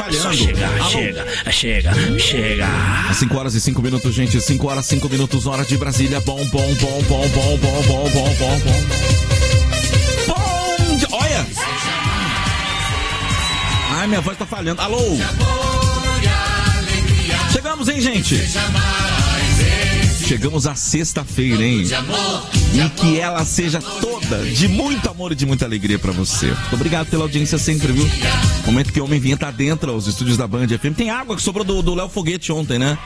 falhando. Chega. 5 horas e 5 minutos, gente. 5 horas e 5 minutos, hora de Brasília. Bom. Olha! Ai, minha voz tá falhando. Alô? Chegamos, hein, gente? Chegamos à sexta-feira, hein? E que ela seja toda de muito amor e de muita alegria pra você. Muito obrigado pela audiência sempre, viu? Momento que o Homem Vinha tá dentro aos estúdios da Band FM. Tem água que sobrou do Léo Foguete ontem, né?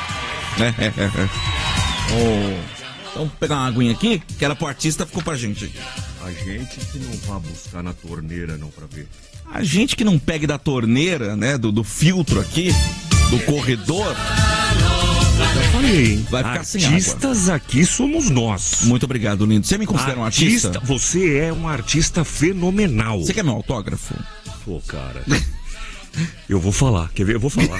Então, vou pegar uma aguinha aqui, que era pro artista, ficou pra gente. A gente que não vai buscar na torneira, não, pra ver. A gente que não pegue da torneira, né? Do filtro aqui, do corredor. Já falei, hein? Vai ficar sem água. Artistas aqui somos nós. Muito obrigado, lindo. Você me considera um artista? Você é um artista fenomenal. Você quer meu autógrafo? Pô, cara. Eu vou falar. Quer ver? Eu vou falar.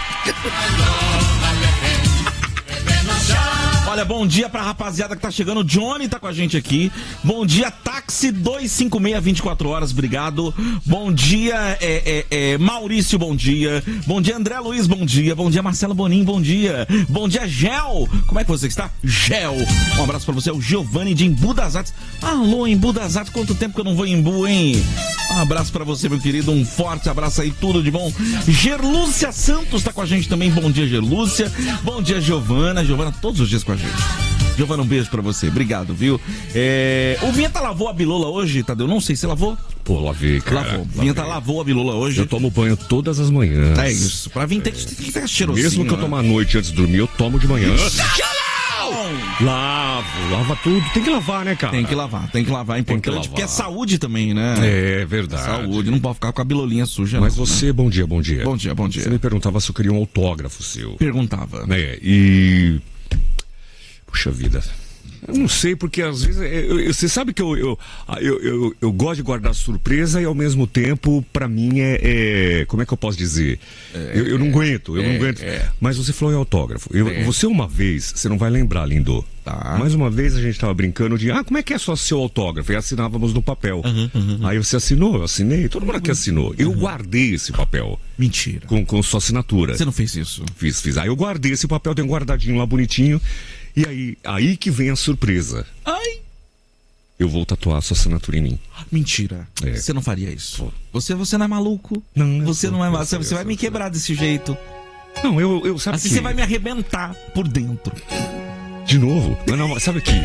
Olha, bom dia pra rapaziada que tá chegando. O Johnny tá com a gente aqui. Bom dia, Táxi 256, 24 horas, obrigado. Bom dia, Maurício, bom dia. Bom dia, André Luiz, bom dia. Bom dia, Marcelo Bonin, bom dia. Bom dia, Gel. Como é que você está? Gel. Um abraço pra você, o Giovanni de Embu das Artes. Alô, Embu das Artes, quanto tempo que eu não vou em Embu, hein? Um abraço pra você, meu querido. Um forte abraço aí, tudo de bom. Gerlúcia Santos tá com a gente também. Bom dia, Gerlúcia. Bom dia, Giovana. Giovana todos os dias com a gente. Giovana, um beijo pra você. Obrigado, viu? O Vinheta lavou a bilola hoje, Tadeu? Não sei se lavou. Pô, lavei, cara. Lavou. Vinheta lavou a bilola hoje. Eu tomo banho todas as manhãs. É isso. Pra vir tem que ficar cheirosinho. Mesmo que eu tomar à noite antes de dormir, eu tomo de manhã. Lava tudo. Tem que lavar, né, cara? Tem que lavar, é importante. Porque é saúde também, né? É verdade. Saúde, não pode ficar com a bilolinha suja. Mas não, você, né? Bom dia. Bom dia. Você me perguntava se eu queria um autógrafo seu. Perguntava. E... Puxa vida. Eu não sei, porque às vezes... Você sabe que eu gosto de guardar surpresa e ao mesmo tempo, pra mim, como é que eu posso dizer? Eu não aguento, não aguento. Mas você falou em autógrafo. Você uma vez, você não vai lembrar, lindo. Tá. Mais uma vez a gente tava brincando de, como é que é só seu autógrafo? E assinávamos no papel. Aí você assinou, eu assinei, todo mundo aqui assinou. Eu guardei esse papel. Mentira. Com sua assinatura. Você não fez isso? Fiz. Aí eu guardei esse papel, tenho guardadinho lá bonitinho. E aí que vem a surpresa. Ai! Eu vou tatuar a sua assinatura em mim. Mentira. Você não faria isso. Pô. Você não é maluco. Não. Você não é maluco. Você vai me quebrar desse jeito. Não, eu sabe assim que... você vai me arrebentar por dentro. De novo? Não, sabe que...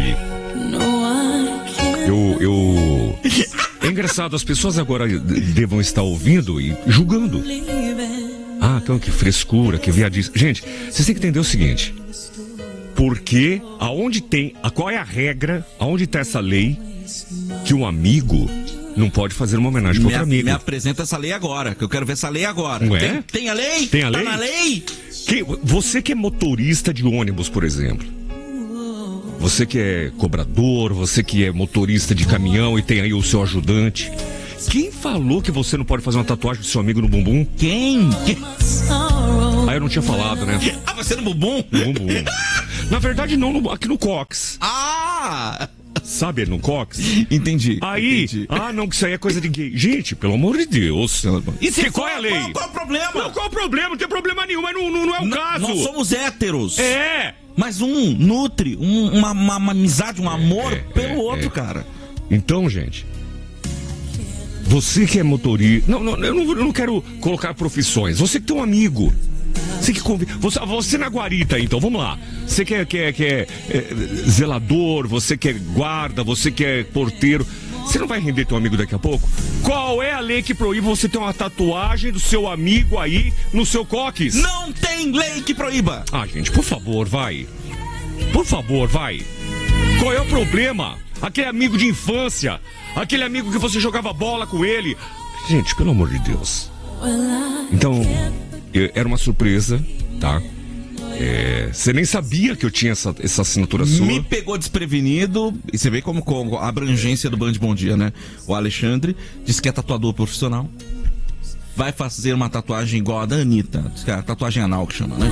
É engraçado, as pessoas agora devam estar ouvindo e julgando. Então que frescura, que viadice. Gente, vocês têm que entender o seguinte... Porque qual é a regra, aonde está essa lei que um amigo não pode fazer uma homenagem para outro amigo? Me apresenta essa lei agora, que eu quero ver essa lei agora. Não é? Tem a lei? Tem a lei? Tá na lei? Você que é motorista de ônibus, por exemplo. Você que é cobrador, você que é motorista de caminhão e tem aí o seu ajudante. Quem falou que você não pode fazer uma tatuagem do seu amigo no bumbum? Quem? Eu não tinha falado, né? Você no bumbum? No bumbum. Na verdade, não, aqui no cox. Sabe, no cox? Entendi. Entendi. Não, que isso aí é coisa de gay. Gente, pelo amor de Deus. E qual é a lei? Qual é o problema? Não, qual é o problema? Não tem problema nenhum, mas não é o caso. Nós somos héteros. Mas nutre uma amizade, um amor pelo outro, cara. Então, gente... Você que é motorista... Eu não quero colocar profissões. Você que tem um amigo. Você que convive... Você na guarita, então, vamos lá. Você que é zelador, você que é guarda, você que é porteiro. Você não vai render teu amigo daqui a pouco? Qual é a lei que proíbe você ter uma tatuagem do seu amigo aí no seu coques? Não tem lei que proíba. Gente, por favor, vai. Por favor, vai. Qual é o problema? Aquele amigo de infância... Aquele amigo que você jogava bola com ele. Gente, pelo amor de Deus. Então, era uma surpresa, tá? Você nem sabia que eu tinha essa assinatura sua. Me pegou desprevenido. E você vê como a abrangência do Band Bom Dia, né? O Alexandre disse que é tatuador profissional. Vai fazer uma tatuagem igual a da Anitta. Diz que é a tatuagem anal que chama, né?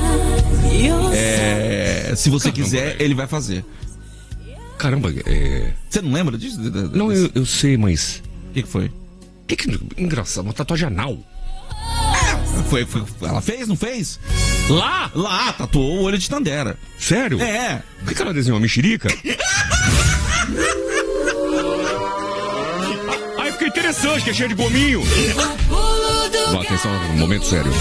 Se você quiser, ele vai fazer. Caramba, Você não lembra disso? Não, eu sei, mas... O que foi? Que engraçado, uma tatuagem anal. Ela fez, não fez? Lá? Lá, tatuou o olho de Tandera. Sério? É. Por que ela desenhou uma mexerica? Aí fica interessante, que é cheio de gominho. Não, atenção, momento sério.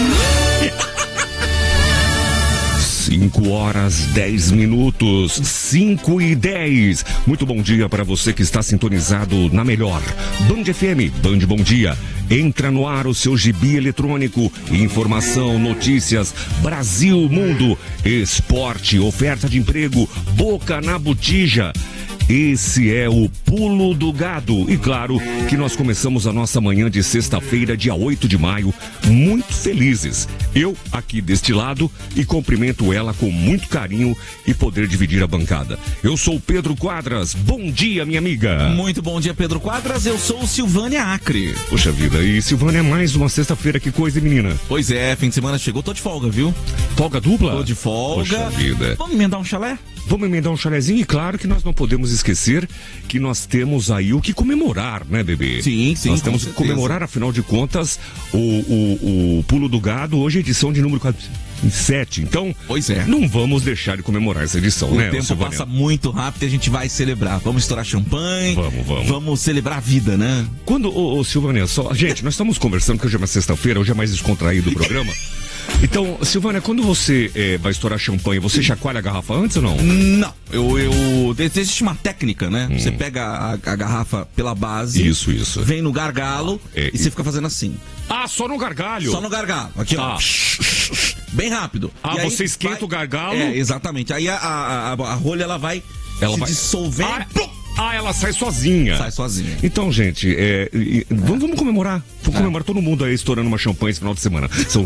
5h10, 5h10. Muito bom dia para você que está sintonizado na melhor Band FM, Band Bom Dia. Entra no ar o seu gibi eletrônico, informação, notícias, Brasil, mundo, esporte, oferta de emprego, boca na botija. Esse é o Pulo do Gado. E claro que nós começamos a nossa manhã de sexta-feira, dia 8 de maio, muito felizes. Eu aqui deste lado e cumprimento ela com muito carinho e poder dividir a bancada. Eu sou o Pedro Quadras. Bom dia, minha amiga. Muito bom dia, Pedro Quadras. Eu sou o Silvânia Acre. Poxa vida, e Silvânia, mais uma sexta-feira, que coisa, hein, menina? Pois é, fim de semana chegou, tô de folga, viu? Folga dupla? Tô de folga. Poxa vida. Vamos emendar um chalé? Vamos emendar um chalézinho e claro que nós não podemos esquecer que nós temos aí o que comemorar, né, bebê? Sim, nós temos que comemorar, afinal de contas, o Pulo do Gado, hoje é edição de número 7. Então, pois é, não vamos deixar de comemorar essa edição, né? O tempo passa muito rápido e a gente vai celebrar. Vamos estourar champanhe. Vamos celebrar a vida, né? Quando, Silvânia, gente, nós estamos conversando que hoje é uma sexta-feira, hoje é mais descontraído o programa. Então, Silvânia, quando você vai estourar champanhe, você chacoalha a garrafa antes ou não? Não, existe uma técnica, né? Você pega a garrafa pela base. Isso. Vem no gargalo e você fica fazendo assim. Ah, só no gargalho? Só no gargalo. Aqui, ó. Bem rápido. Ah, e você esquenta o gargalo? É, exatamente. Aí a rolha, ela vai dissolvendo. Ela sai sozinha. Sai sozinha. Então, gente, vamos comemorar. Vamos comemorar todo mundo aí estourando uma champanhe esse final de semana. São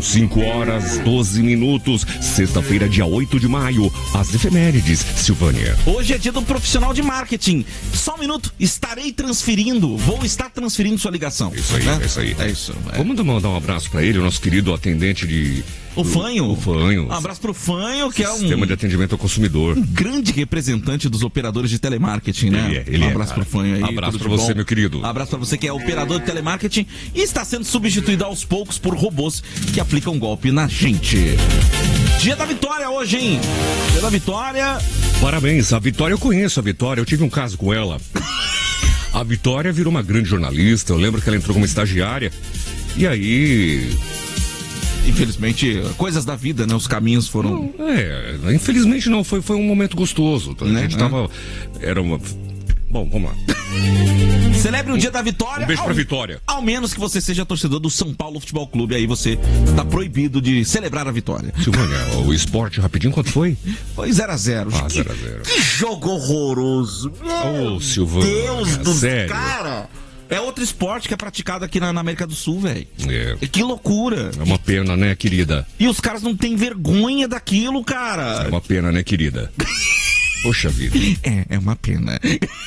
5h12. Sexta-feira, dia 8 de maio. As efemérides, Silvânia. Hoje é dia do profissional de marketing. Só um minuto. Vou estar transferindo sua ligação. Isso aí, né? É isso. Vamos mandar um abraço pra ele, o nosso querido atendente de... O Fanho? O Fanho. Um abraço pro Fanho, que é um... Sistema de atendimento ao consumidor. Um grande representante dos operadores de telemarketing, né? Ele um abraço pro Fanho aí. Abraço pra você, meu querido. Abraço pra você que é operador de telemarketing e está sendo substituído aos poucos por robôs que aplicam golpe na gente. Dia da Vitória hoje, hein? Dia da Vitória. Parabéns. A Vitória, eu conheço a Vitória. Eu tive um caso com ela. A Vitória virou uma grande jornalista. Eu lembro que ela entrou como estagiária. E aí... Infelizmente, coisas da vida, né? Os caminhos foram... Infelizmente não, foi um momento gostoso. A gente tava... Era uma... Bom, vamos lá. Celebre o dia da Vitória. Um beijo pra Vitória. Ao menos que você seja torcedor do São Paulo Futebol Clube. Aí você tá proibido de celebrar a vitória. Silvânia, o esporte rapidinho, quanto foi? Foi 0x0. 0x0. Que jogo horroroso. Ô, Silvânia. Deus do sério? Cara... É outro esporte que é praticado aqui na América do Sul, velho. Que loucura. É uma pena, né, querida? E os caras não têm vergonha daquilo, cara. É uma pena, né, querida? Poxa vida. É uma pena.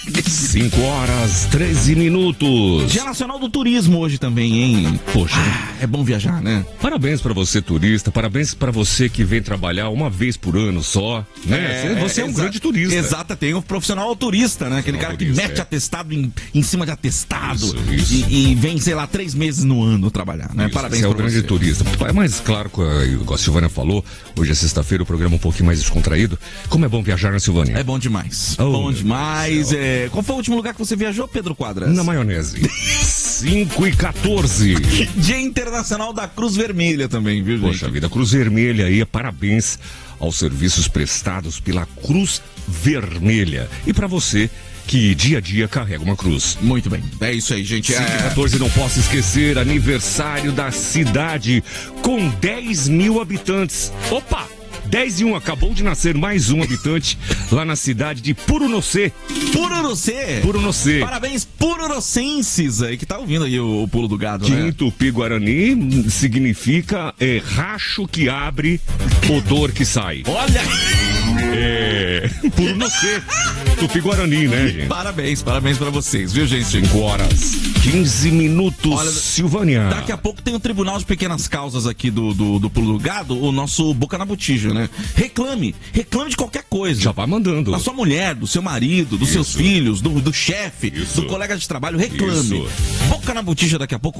5h13. Dia Nacional do Turismo hoje também, hein? Poxa. É bom viajar, né? Parabéns pra você, turista. Parabéns pra você que vem trabalhar uma vez por ano só, né? Você é um grande turista. Exato, tem um profissional turista, né? Aquele cara que mete atestado em cima de atestado. Isso. E vem, sei lá, 3 meses no ano trabalhar, né? Isso, parabéns pra você. É um grande turista. Mas claro, igual a Silvânia falou, hoje é sexta-feira, o programa um pouquinho mais descontraído. Como é bom viajar, né, Silvânia? É bom demais. Bom demais. Qual foi o último lugar que você viajou, Pedro Quadras? Na maionese. 5h14. Dia Internacional da Cruz Vermelha também, viu, gente? Poxa vida, Cruz Vermelha aí, parabéns aos serviços prestados pela Cruz Vermelha. E pra você que dia a dia carrega uma cruz. Muito bem, é isso aí, gente. 5h14, não posso esquecer, aniversário da cidade com 10 mil habitantes. Opa! 10 e 1, acabou de nascer mais um habitante lá na cidade de Purunocê. Purunocê. Parabéns, purunocenses aí, que tá ouvindo aí o pulo do gado, né? Tupi-Guarani significa racho que abre, odor que sai. Olha! Por você. Tupi Guarani, né, gente? Parabéns pra vocês, viu, gente? 5 horas, 15 minutos, Olha, Silvânia. Daqui a pouco tem o Tribunal de Pequenas Causas aqui do Pulo do Gado, o nosso Boca na Botija, né? Reclame de qualquer coisa. Já vai mandando. Da sua mulher, do seu marido, dos seus filhos, do chefe, do colega de trabalho, reclame. Isso. Boca na Botija daqui a pouco,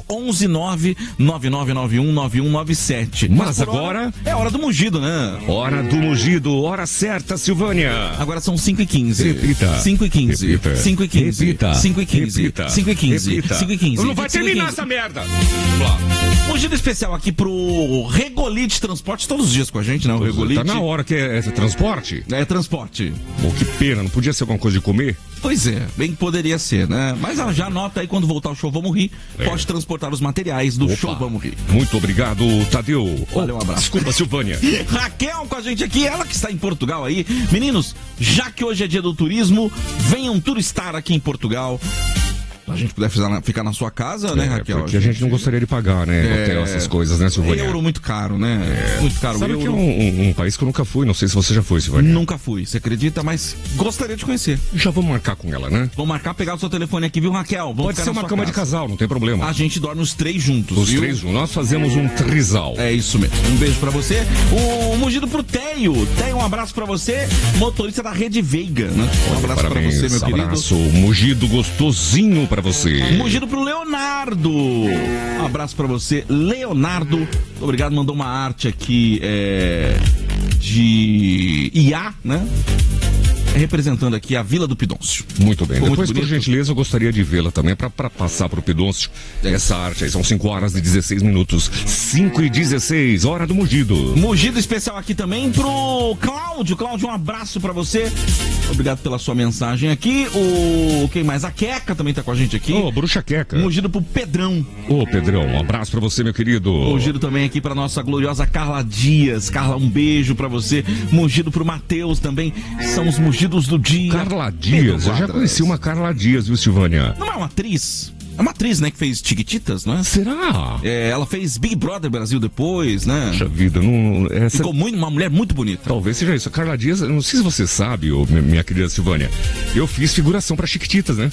11999919197. Mas por agora... hora, é hora do mugido, né? Hora do mugido, hora certa, Silvânia. Agora são 5h15. Repita. 5h15. Repita. 5h15. Repita. 5h15. Repita. 5h15. Repita. 5h15. Não vai terminar essa merda. Vamos lá. Mugido especial aqui pro Regolite Transporte, todos os dias com a gente, né? O Regolite. Tá na hora que é transporte? É transporte. Bom, que pena, não podia ser alguma coisa de comer? Pois é, bem que poderia ser, né? Mas já anota aí, quando voltar o Show Vamos Rir, pode transportar os materiais do Show Vamos Rir. Muito obrigado, Tadeu. Valeu, um abraço. Desculpa, Silvânia. Raquel com a gente aqui, ela que está em Portugal aí. Meninos, já que hoje é dia do turismo, venham turistar aqui em Portugal. A gente puder ficar na sua casa, né, Raquel? Porque a gente não gostaria de pagar, né? Hotel, essas coisas, né, Silvânia? Euro muito caro, né? Muito caro. Sabe euro... que é um país que eu nunca fui, não sei se você já foi, Silvânia. Nunca fui, você acredita? Mas gostaria de conhecer. Já vamos marcar com ela, né? Vamos marcar, pegar o seu telefone aqui, viu, Raquel? Vamos Pode ser uma cama de casal, não tem problema. A gente dorme os 3 juntos, Os viu? 3 juntos. Nós fazemos um trisal. É isso mesmo. Um beijo pra você. O mugido pro Teio. Teio, um abraço pra você. Motorista da Rede Veiga, né? Um abraço Parabéns, pra você, meu querido. Abraço, mugido gostosinho pra você. Mugido pro Leonardo. Um abraço pra você, Leonardo. Muito obrigado, mandou uma arte aqui de IA, né? Representando aqui a Vila do Pidôncio. Muito bem. Ficou Depois, muito por bonito. gentileza, eu gostaria de vê-la também para passar pro Pidôncio essa arte aí. São 5 horas e 16 minutos. 5h16, hora do mugido. Mugido especial aqui também pro Cláudio. Cláudio, um abraço pra você. Obrigado pela sua mensagem aqui. Quem mais? A Queca também tá com a gente aqui. Ô, bruxa Queca. Mugido pro Pedrão. Ô, Pedrão, um abraço pra você, meu querido. Mugido também aqui pra nossa gloriosa Carla Dias. Carla, um beijo pra você. Mugido pro Matheus também. São os mugidos do dia. Carla Dias, eu já conheci uma Carla Dias, viu, Silvânia? Não é uma atriz? É uma atriz, né, que fez Chiquititas, não é? Será? É, ela fez Big Brother Brasil depois, né? Puxa vida, não... Essa... Ficou uma mulher muito bonita. Talvez seja isso. A Carla Dias, eu não sei se você sabe, minha querida Silvânia, eu fiz figuração pra Chiquititas, né?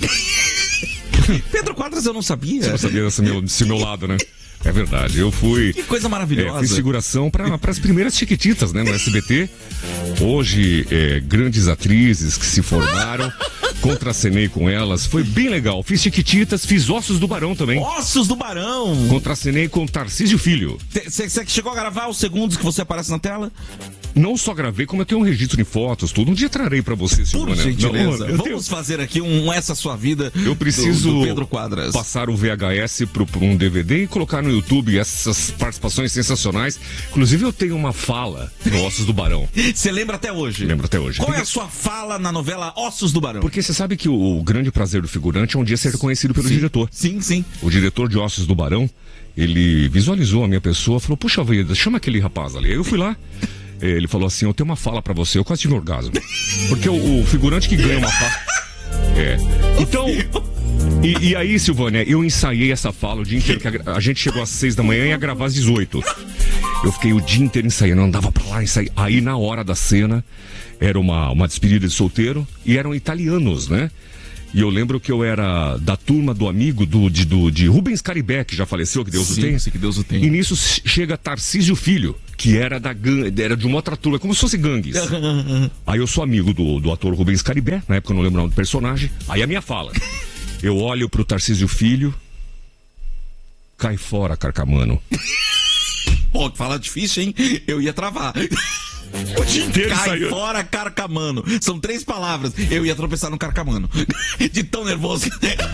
Pedro Quadras eu não sabia. Você não sabia desse meu lado, né? É verdade, eu fui... Que coisa maravilhosa. Fiz figuração para as primeiras Chiquititas, né, no SBT. Hoje, grandes atrizes que se formaram, contracenei com elas, foi bem legal. Fiz Chiquititas, fiz Ossos do Barão também. Ossos do Barão. Contracenei com Tarcísio Filho. Você chegou a gravar os segundos que você aparece na tela? Não só gravei, como eu tenho um registro de fotos, tudo. Um dia trarei pra você, Silvana. Por gentileza. Não, Vamos fazer aqui Essa Sua Vida. Eu preciso do Pedro Quadras. Passar o VHS pra um DVD e colocar no YouTube essas participações sensacionais. Inclusive, eu tenho uma fala no Ossos do Barão. Você lembra até hoje? Lembro até hoje. Qual é a sua fala na novela Ossos do Barão? Porque você sabe que o grande prazer do figurante é um dia ser reconhecido pelo diretor. Sim, sim. O diretor de Ossos do Barão, ele visualizou a minha pessoa, falou, puxa vida, chama aquele rapaz ali. Aí eu fui lá. Ele falou assim, eu tenho uma fala pra você. Eu quase tive um orgasmo. Porque o figurante que ganha uma fala... Então... E aí, Silvânia, eu ensaiei essa fala o dia inteiro. Que a gente chegou às 6 da manhã e ia gravar às 18. Eu fiquei o dia inteiro ensaiando. Andava pra lá, ensaiei. Aí, na hora da cena, era uma despedida de solteiro. E eram italianos, né? E eu lembro que eu era da turma do amigo de Rubens Caribé, que já faleceu, que Deus o tenha. Sim, que Deus o tenha. E nisso chega Tarcísio Filho, que era era de uma outra turma, como se fosse gangues. Aí eu sou amigo do ator Rubens Caribé, na época eu não lembro o nome do personagem. Aí a minha fala. Eu olho pro Tarcísio Filho, cai fora, Carcamano. Pô, que fala difícil, hein? Eu ia travar. O dia inteiro Cai saiu. fora, Carcamano. São 3 palavras. Eu ia tropeçar no Carcamano. De tão nervoso.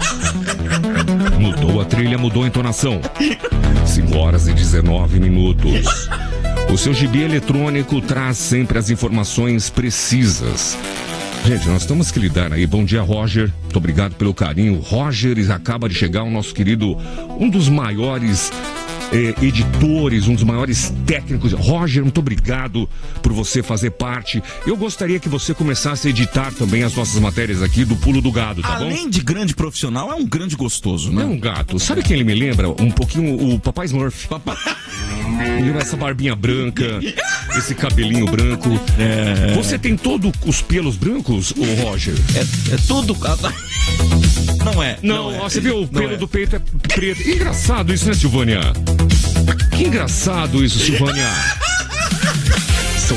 Mudou a trilha, mudou a entonação. 5 horas e 19 minutos. O seu gibi eletrônico traz sempre as informações precisas. Gente, nós temos que lidar aí. Bom dia, Roger. Muito obrigado pelo carinho. Roger, acaba de chegar o nosso querido, um dos maiores editores, um dos maiores técnicos. Roger, muito obrigado por você fazer parte. Eu gostaria que você começasse a editar também as nossas matérias aqui do Pulo do Gado, tá bom? Além de grande profissional, é um grande gostoso, né? É um gato. Sabe quem ele me lembra? Um pouquinho o Papai Smurf. E essa barbinha branca, esse cabelinho branco. Você tem todos os pelos brancos, ô Roger? É tudo. Não é. Não, você viu? O pelo do peito é preto. Engraçado isso, né, Silvânia? Que engraçado isso, Silvânia. São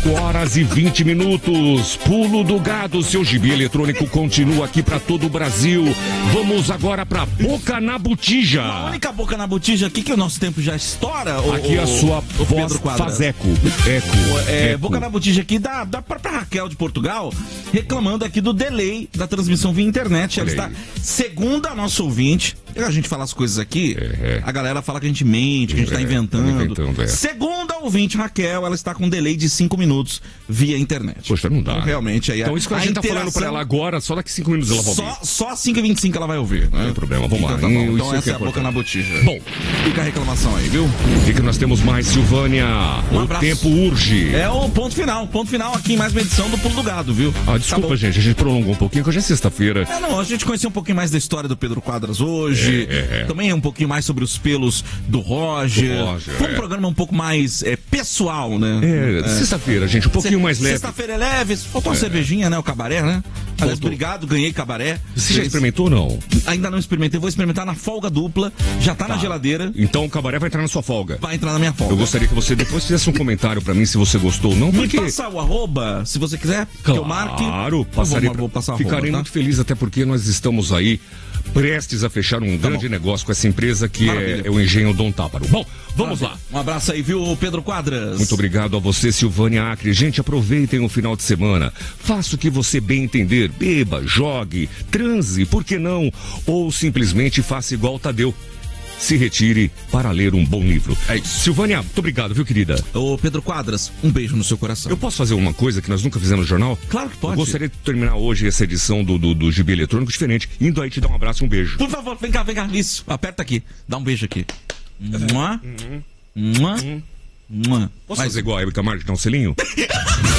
5h20. Pulo do Gado, seu gibi eletrônico continua aqui pra todo o Brasil. Vamos agora pra Boca na Botija. A única boca na botija aqui que o nosso tempo já estoura. Aqui a sua voz faz eco. Eco. Boca na botija aqui da própria Raquel de Portugal, reclamando aqui do delay da transmissão via internet. Ela está, segundo a nossa ouvinte, a gente fala as coisas aqui, a galera fala que a gente mente, que a gente está inventando. Segundo a ouvinte Raquel, ela está com um delay de 5 minutos via internet. Poxa, não dá. Então, realmente aí então isso que a gente tá falando pra ela agora, só daqui 5 minutos ela vai ouvir. Só às 5h25 ela vai ouvir. Não tem problema, vamos lá. Então, tá bom. Então essa é a boca na botija. Bom, fica a reclamação aí, viu? O que nós temos mais, Silvânia? O tempo urge. É o ponto final aqui em mais uma edição do Pulo do Gado, viu? Desculpa, gente, a gente prolongou um pouquinho, que hoje é sexta-feira. Não, a gente conheceu um pouquinho mais da história do Pedro Quadras hoje. Também um pouquinho mais sobre os pelos do Roger. Foi um programa um pouco mais pessoal, né? Sexta-feira, gente, um pouquinho mais leve. Sexta-feira é leve, faltou uma cervejinha, né? O cabaré, né? Aliás, obrigado, ganhei cabaré. Você já experimentou ou não? Ainda não experimentei, vou experimentar na folga dupla. Já tá na geladeira. Então o cabaré vai entrar na sua folga. Vai entrar na minha folga. Eu gostaria que você depois fizesse um comentário pra mim se você gostou ou não. Porque... Me passa o arroba, se você quiser, que eu marque. Claro, passarei. Vou passar o Ficarei arroba, tá? muito feliz, até porque nós estamos aí prestes a fechar um grande negócio com essa empresa que é o Engenho Dom Táparo. Bom, vamos lá. Um abraço aí, viu, Pedro Quadras? Muito obrigado a você, Silvânia Acre. Gente, aproveitem o final de semana. Faça o que você bem entender. Beba, jogue, transe, por que não? Ou simplesmente faça igual Tadeu. Se retire para ler um bom livro. É isso. Silvânia, muito obrigado, viu, querida? Ô, Pedro Quadras, um beijo no seu coração. Eu posso fazer uma coisa que nós nunca fizemos no jornal? Claro que pode. Eu gostaria de terminar hoje essa edição do Gibi Eletrônico diferente, indo aí te dar um abraço e um beijo. Por favor, vem cá, isso. Aperta aqui, dá um beijo aqui. Mua. Mua. Mua. Posso fazer igual a Hebe Camargo, dar um selinho?